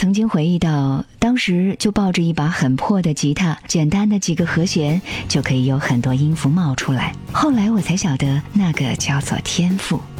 曾经回忆到，当时就抱着一把很破的吉他，简单的几个和弦就可以有很多音符冒出来。后来我才晓得，那个叫做天赋。